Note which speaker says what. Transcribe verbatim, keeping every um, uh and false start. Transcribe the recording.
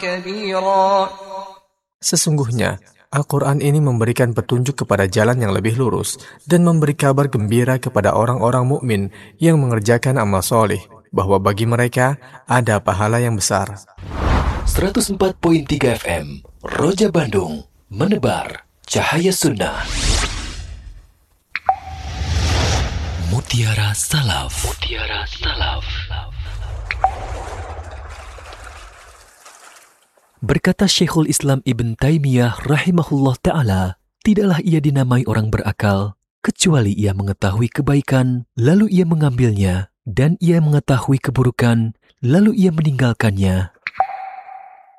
Speaker 1: كبيرا.
Speaker 2: Sesungguhnya, Al-Quran ini memberikan petunjuk kepada jalan yang lebih lurus dan memberi kabar gembira kepada orang-orang mukmin yang mengerjakan amal soleh, bahwa bagi mereka ada pahala yang besar.
Speaker 3: seratus empat koma tiga F M, Roja Bandung, menebar cahaya sunnah. Mutiara Salaf. Mutiara Salaf. Berkata Syekhul Islam Ibn Taimiyah rahimahullah ta'ala, tidaklah ia dinamai orang berakal, kecuali ia mengetahui kebaikan, lalu ia mengambilnya, dan ia mengetahui keburukan, lalu ia meninggalkannya.